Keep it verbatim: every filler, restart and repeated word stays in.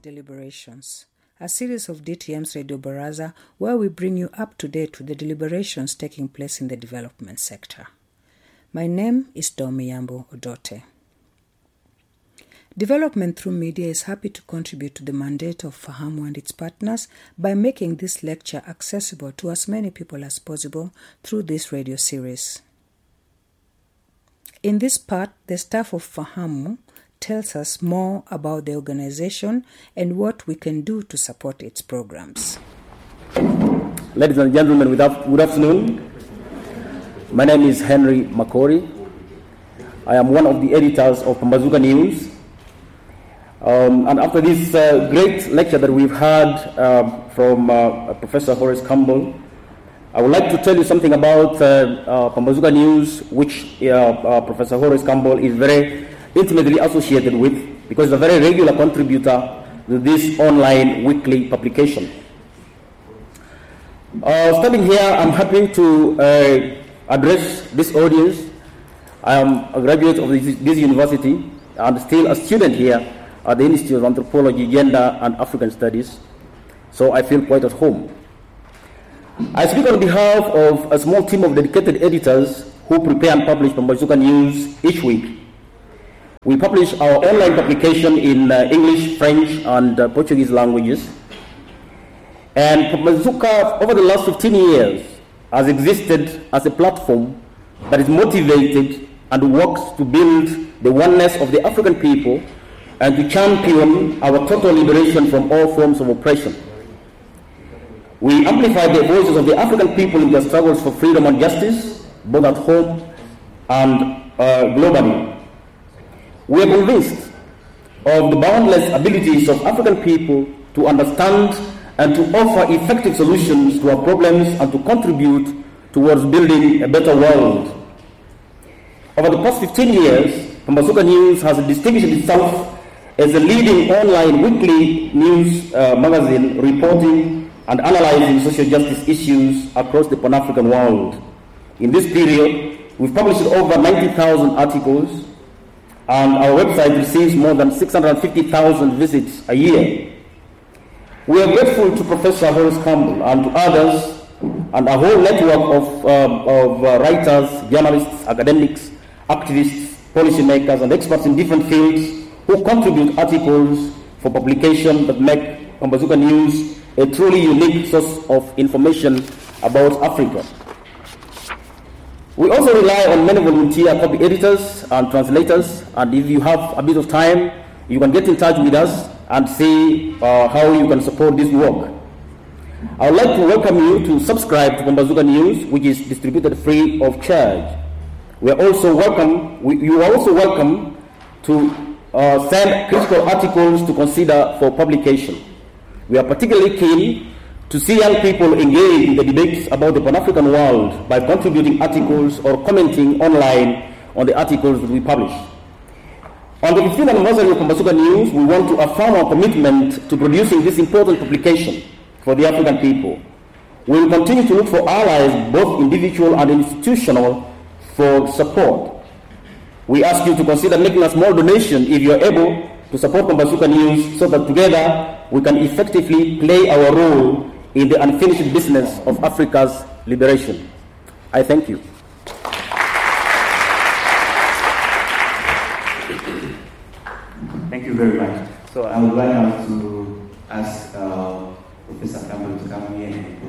Deliberations, a series of D T M's Radio Baraza where we bring you up to date with the deliberations taking place in the development sector. My name is Domi Yambo Odote. Development Through Media is happy to contribute to the mandate of Fahamu and its partners by making this lecture accessible to as many people as possible through this radio series. In this part, the staff of Fahamu tells us more about the organization and what we can do to support its programs. Ladies and gentlemen, good afternoon. My name is Henry Makori. I am one of the editors of Pambazuka News. Um, and after this uh, great lecture that we've had uh, from uh, Professor Horace Campbell, I would like to tell you something about uh, uh, Pambazuka News, which uh, uh, Professor Horace Campbell is very intimately associated with, because he's a very regular contributor to this online weekly publication. Uh, standing here, I'm happy to uh, address this audience. I am a graduate of this, this university and still a student here at the Institute of Anthropology, Gender and African Studies, so I feel quite at home. I speak on behalf of a small team of dedicated editors who prepare and publish Pambazuka News each week. We publish our online publication in uh, English, French, and uh, Portuguese languages. And Pambazuka, over the last fifteen years, has existed as a platform that is motivated and works to build the oneness of the African people and to champion our total liberation from all forms of oppression. We amplify the voices of the African people in their struggles for freedom and justice, both at home and uh, globally. We are convinced of the boundless abilities of African people to understand and to offer effective solutions to our problems and to contribute towards building a better world. Over the past fifteen years, Pambazuka News has distinguished itself as a leading online weekly news uh, magazine reporting and analyzing social justice issues across the Pan-African world. In this period, we've published over ninety thousand articles, and our website receives more than six hundred fifty thousand visits a year. We are grateful to Professor Horace Campbell and to others and a whole network of, uh, of uh, writers, journalists, academics, activists, policymakers, and experts in different fields who contribute articles for publication that make Pambazuka News a truly unique source of information about Africa. We also rely on many volunteer copy editors and translators, and if you have a bit of time, you can get in touch with us and see uh, how you can support this work. I would like to welcome you to subscribe to Pambazuka News, which is distributed free of charge. We are also welcome, we, you are also welcome to uh, send critical articles to consider for publication. We are particularly keen to see young people engage in the debates about the Pan-African world by contributing articles or commenting online on the articles that we publish. On the fifteenth anniversary of Pambazuka News, we want to affirm our commitment to producing this important publication for the African people. We will continue to look for allies, both individual and institutional, for support. We ask you to consider making a small donation if you are able to support Pambazuka News so that together we can effectively play our role in the unfinished business of Africa's liberation. I thank you. Thank you very much. So I would like now to ask uh, Professor Campbell to come here and